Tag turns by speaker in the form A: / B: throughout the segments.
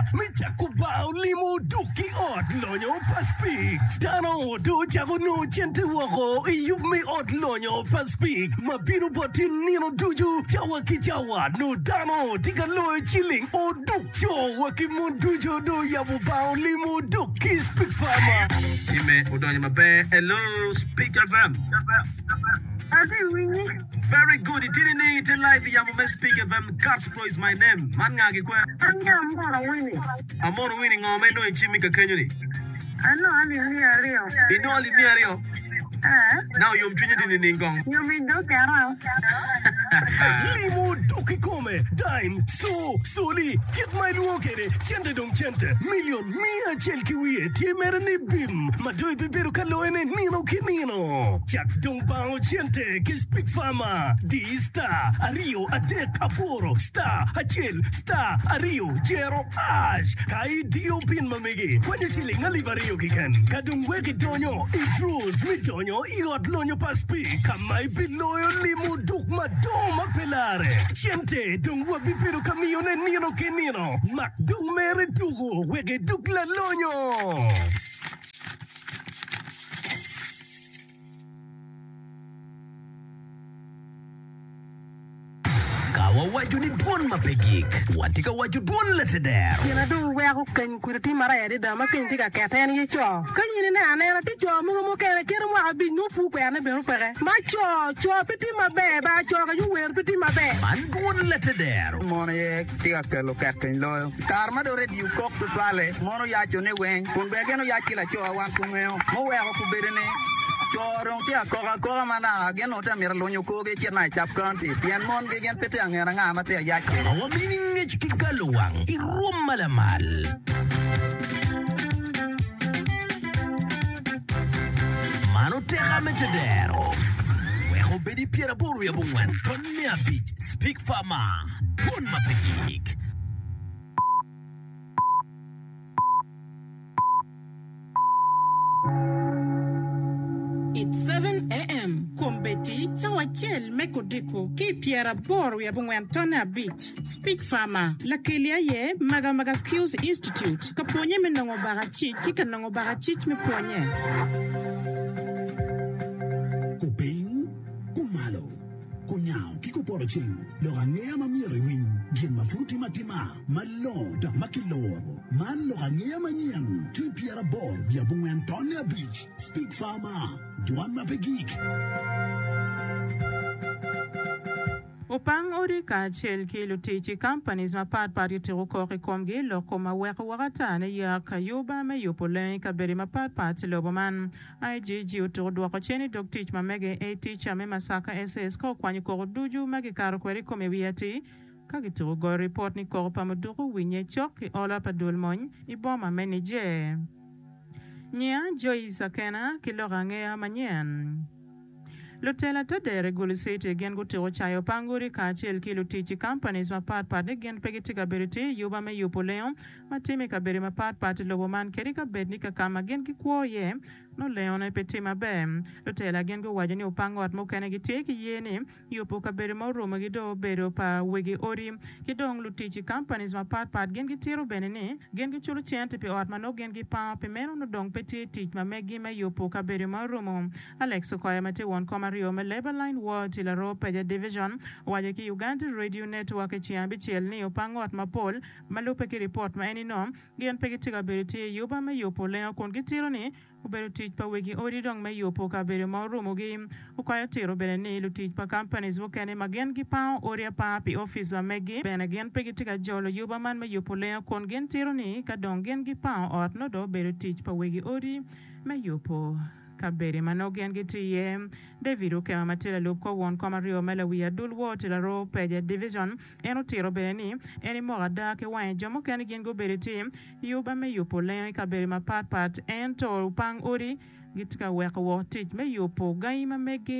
A: Michakubao limo duki ot lonyo paspik. Stano do chago no chente wako iyumi ot lonyo paspik. Mabino botin nino duju chawa kichawa no dano tika loy chilling o duk cho wakimundujo do yabubao limo duki speak farmer.
B: Ime udonye mabe. Hello, Speak FM. Very good. It didn't need to live. Yamume Speak FM. Godspro is my name. Man ngagi kwa. I'm on winning. I'm no in Chimika Kenyuni.
C: I know I'm here, Rio.
B: You know only me, Rio. Now you're drinking in Ningong.
C: You mean don't care?
A: Limo duki come. Dime. Soli. Get my luokere. Chente dong chente. Million. Mia chelki wie. Tiemerani bim. Madoi bibiru kaloene nino kinino. Chak dong bao chente. Ki Speak Farmer. Di star. Ario adek aporo. Star. Achel. Star. Ario. Jero ash. Kai dio pin mamigi. Kwanye chili ngaliva Rio kikan. Kadung weki donyo. Idrus mi donyo. Iot lonyo paspi. Kamay biloyo limo duk madoma pelare. Chente. Dung wabibiru kamione nino kinino. Mak dung mere dugo. Wege duk la lonyo. Waju ni duon mapegik. Watika waju duon leteder.
C: Kina do wego kan kuriti mara yadi da makin tiga keten ye cho. Kan yini na anera ti cho mo kere kere mo abi no pu pe na be no pere. Ma cho piti mabe ba cho ka yu wer piti mabe.
A: Man duon leteder.
D: Mono ye tiga kelo katen lo. Karma do red you kok to twale. Mono ya cho ne wen. Kun be geno ya kila cho wan ku ngeo. Mo wego ku berene. Chorong tia koka mana geno ta mir lonyo ko ge chena chap kanti pian mon ge gen pete angera nga mate ya ke
A: Awamining ngechki galuang irum malamal. Mano teka metedero. Weho bedi piera boru ya bungwan. Ton mea beach. Speak Farmer. Bon mapegik.
E: It's 7 a.m. Kombeti chawachel mekodiko ki piera boru ya bungwen tona beach. Speak Farmer. Lakelia ye maga skills institute. Kaponye menongo barachit kika nongo barachit me ponye.
F: Kuping, kumalo, kunyao, kiko poroching, logangea mamiri wing, bien mafuti matima, malo, da makiloro, man logangea manyan, ki piera bor, ya bunga Antonia Beach, Speak Farmer, Duan Mapegik.
E: Opang ori ka chel ki lutichi companies ma pat yutiro kori komgi loko ma weka waratane ya kayuba me yupolen ka beri ma pat loboman. IGG utiro duwako cheni dok teach ma mege teacher me masaka SS ko kwanyi koro duju magi karo kweri kome wiyati kagitiro go report ni koro pamuduru winye chok ki ola pa dulmony iboma manager. Nya Joyce Akena ki lorangea manyen. Lutela tadere gulisete gen gutiro chayo panguri ka chel ki lutichi companies ma pat gen pegiti ka beriti yuba me yupoleon matime ka beri ma pat loboman keri ka bedni ka kama gen ki kwoye no leone petima bem. Lutela gen go wajani upango at mokene giteki yene yupo ka beri ma roma gido bero pa wegi ori kidong lutichi companies ma pat gen gitiro benene gen gichulu chiente pe at mano gen gipa pe meno no dong peti tich ma megi me yupo ka beri ma romo. Alex Okoya mate won koma Rio me labor line ward ila Ropeja division waje ki Uganda radio network chiambi chiel ni upango at mapol malupe ki report ma eni no gen pegi tiga beriti yuba me yupo leo kon gitiro ni ubero tich pa wegi ori dong me yupo ka beri ma rumo gi ukaya tiro bene ni lu tich pa companies wokene magen gi pa ori pa pi office wa megi bene gen pegi tiga jolo yuba man me yupo leo kon gen tiro ni ka dong gen gi pa ot no do bero tich pa wegi ori me yupo kabere manogen gitiye David Okema matela lupko won koma Rio Malawi dul wotela ro peja division eno tiro bereni eni morada ke wan jomo kan gen go bereti yuba me yupo len kabere ma pat ento upang ori gitka weko wo tich me yupo gaima mege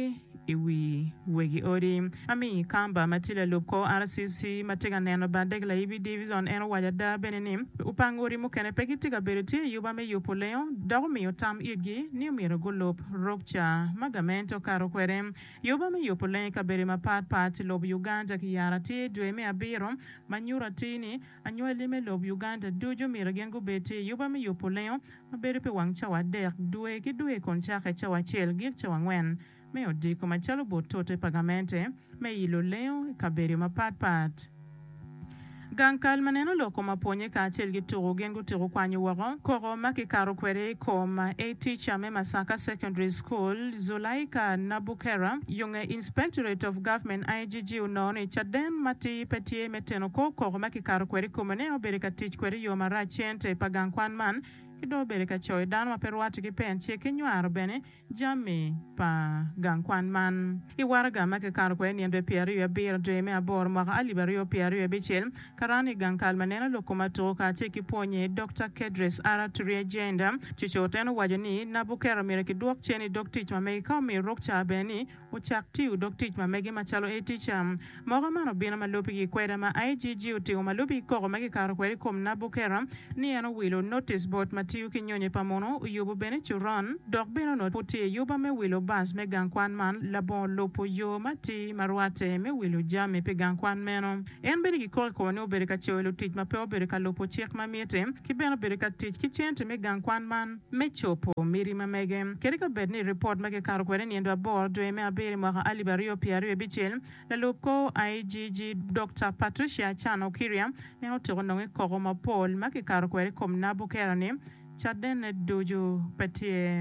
E: iwi wegi odi ami kamba matila lubko RCC matiga neno bandegla ibi division eno wajada beneni upangori mukene pekitiga bereti yuba me yupoleo dogmi otam idgi ni umiro gulop rokcha magamento karo kwere yuba me yupole kabere mapat lob Uganda ki yarati dweme abiro manyura tini anywele me lob Uganda dujo miro gengo beti yuba me yupoleo mabere pe wangcha wadek dwe ki dwe koncha cha wachel gik cha wangwen me odiko machalo botote pagamente me ilo leo kabere mapat gankal maneno loko maponye ka achel gi turo gengo turo kwanyo waro koro maki karo kwere koma a teacher me Masaka Secondary School Zulaika Nabukera yunge Inspectorate of Government IGG unone chaden mati petie meteno koro maki karo kwere komane obere ka teach kwere yo marachente pagankwan man ido bere ka choy dan ma perwati ki pen che kenywar bene jami pa gankwan man I warga ma ke kar kwen yende pieri ya bir de me abor ma ali bari pieri ya bichel karani gankal manena lokomato ka che ki ponye Dr. Kedres Araturi agenda chichoten wajani Nabukera mere ki duok cheni doctich ma me ka mi rokcha bene o chakti u doctich ma mege machalo eticham moga mano bina malopi ki kweda ma IGG uti o malopi ko ma ke kar kwen kom Nabukera ni ano wilo notice board tiu kinyonye pamono yubo bene churon dok beno no puti yuba me wilo bas me gankwan man labon lopo yo mati marwate me wilo jame pe gankwan meno en bene ki ko ne obere ka cholo tich ma pe obere ka lopo chek ma miete ki beno bere ka tich ki chente me gankwan man me chopo miri ma mege kere ka bedni report ma ke karo kwere ni endo abor do me abere ma ali bario piario bichel la lopo IGG Dr. Patricia Chano Kiria ne otero no ko ma Paul ma ke karo kwere kom Nabukera ne chaden dojo patie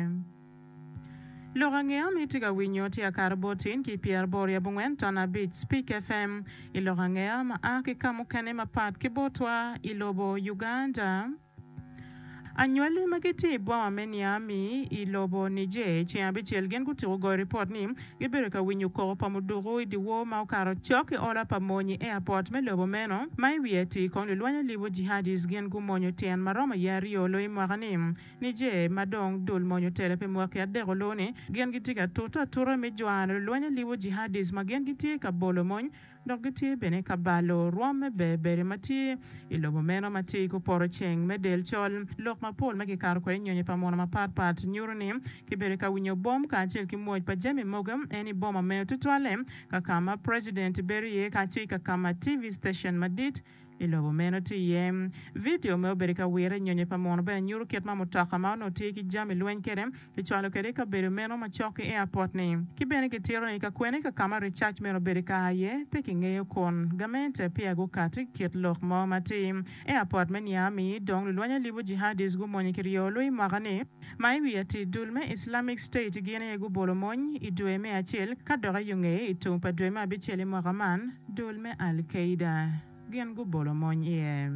E: Lorangea mitiga winyoti ya karbotin ki Pierre Boria bungwen tona bit Speak FM ilorangea maaki kamukane mapat kibotwa ilobo Uganda Annually mageti bwa meniami ilobo nije chiambi chelgen kutiro go report ni gibereka winyu ko pamuduro di wo ma karo chok ola pamoni airport me lobo meno mai wieti kon lwanya libo jihadis gen gumonyo ten maroma yari olo imwaganim nije madong dul monyo telepe mwaki adero lone gen gitika tura me jwan lwanya libo jihadis magen gitika bolo mon dogiti bene kabalo rome bere mati ilobo meno mati ko poro cheng medel chol lok ma pol maki kar ko nyonye pamona ma pat nyurni kibere ka winyo bom ka chel ki moj pa jemi mogam eni boma me tutwale ka kama president berie ka chika kama TV station madit ilobo meno tiem video me obere ka wire nyonye pamona be nyuru ket ma mutaka ma no tiki jami lwen kere ki chwalo kere ka bere meno ma choki airport ni kibene ki tiro ni ka kwene ka kama recharge meno bere ka ye peki ngeyo kon gamente pia go kati ket lok mo mati airport men yami dong lwanya libo jihadis gu monyi kiriolo I magane mai wiati dulme Islamic State gene gu bolo monyi idwe me achel ka dora yunge itumpa dwe ma bichele magaman dulme Al-Qaeda gen gu bolo monye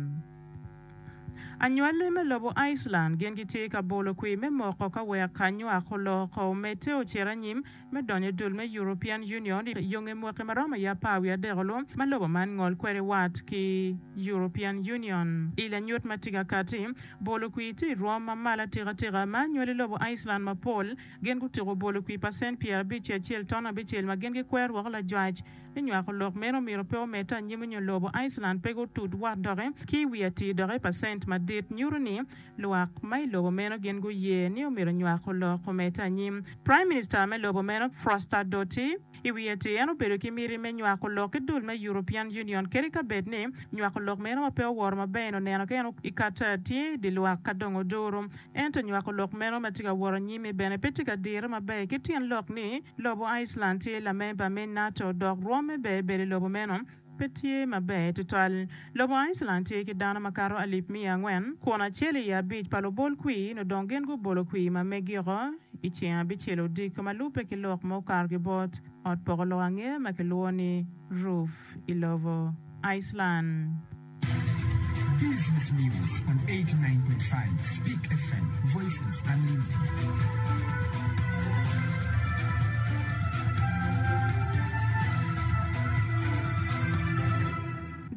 E: Annually me lobo Iceland gen giti ka bolo kwi me moko ka we kanyo akolo ko meteo cheranyim me donye dul me European Union yonge mo kemarama ya pawi aderolo malobo man ngol kwere wat ki European Union ila nyot matiga kati bolo kwi ti Roma mala tira manually lobo Iceland ma pol gen gutiro bolo kwi pasen Pierre Biche chel tona bichel ma gen ge kwer wala judge nyo akolo mero pe meta nyimunyo lobo Iceland pego tud war dore ki wiati dore percent ma det nyuruni luak mai lobo meno gen go ye ni omiro nywako lo kometa nyim Prime Minister me lobo meno Frosta Doti iwiete eno pero kimiri me nywako lo kedul me European Union kerika bedne nywako lo meno ma pe wor ma beno neno keno ikata tie di luak kadongo doro ento nywako lo meno matiga wor nyime bene petika dire ma be kitien lok ni lobo Iceland tie la member me NATO dog rome be lobo meno petie mabe total lobo Iceland tie ki dana makaro alip mi angwen kona chele ya beach palo bol kui no dongen go bolo kui ma megiro ichia bichelo dik malupe ki lok mo karge bot ot polo ange makeloni roof ilovo Iceland
G: Business News on 89.5 Speak FM Voices Unlimited.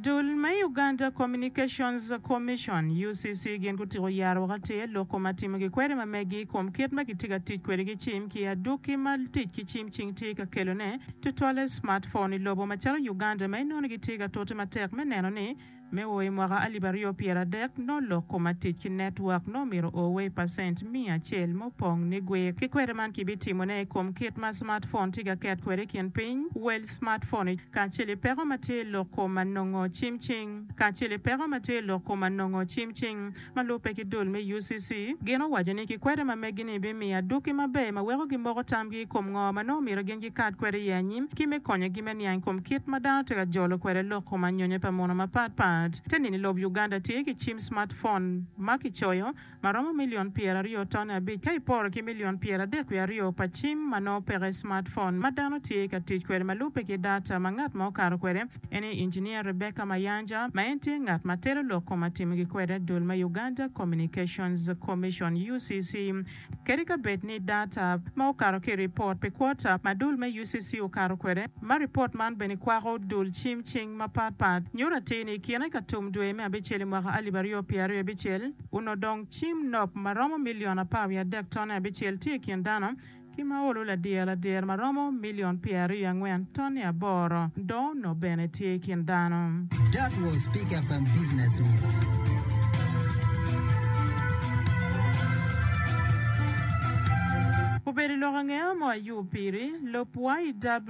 E: Dul ma Uganda Communications Commission UCC gen kutiro yaro gate loko matimo gi kwere ma megi kom ket ma gitiga tit kwere gi chim ki aduki mal tit ki chim ching ti ka kelone to tole smartphone lobo macharo Uganda ma ino gitiga tote matek meneno ni me woy mwaga alibario piera dek no loko matit ki network no miro owe % mia chel mopong ni gwe ki kwere man ki bitimo ne kom ket ma smartphone tiga ket kwere kien piny well smartphone ka chele pero mate loko manongo chimching ka chele pero mate loko manongo chimching malupe ki dul me UCC geno wajani ki kwere ma megini be mia duki mabe ma wego gi mogo tamgi kom ngo mano miro gen gi kat kwere yanyim ki me konye gi men yan kom ket madao tiga jolo kwere loko manyonye pamono mapat tenini lob Uganda tiki chim smartphone maki choyo maromo million piera rio tone abit kai por ki million piera dek rio pa chim mano pere smartphone madano tiki tich kwere malupe ki data mangat mo karo kwere eni engineer Rebecca Mayanja maenti ngat matero loko matimi ki kwere dul ma Uganda Communications Commission UCC kerika betni data ma karo ki report pe kwota madul ma UCC karo kwere ma report man beni kwaro dul chim ching mapat nyura tini kiana katum dwe me abichele mwaka alibario piario abichel uno dong chim nop maromo million apawia dek tone abichel tie kiendano kima olo la dier maromo million piario angwen tone aboro do no bene tie kiendano.
H: That was Speak FM Business News.
E: Uberi lorangea mo ayupiri lopwai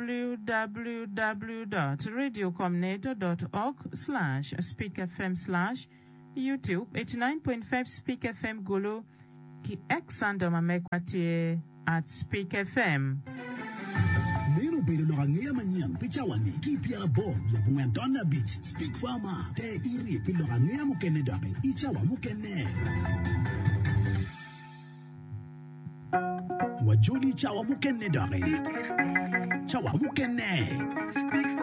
E: www.radiocomneto.org/speakfm/YouTube 89.5 Speak FM Gulu ki exando mamekwatie at Speak FM.
F: Nero beri lorangea manyan pichawani ki piara bom ya bungantona beach Speak Farmer te iri pi lorangea mukene dake ichawa mukene. Wajuli chawa mukene dake chawa mukene.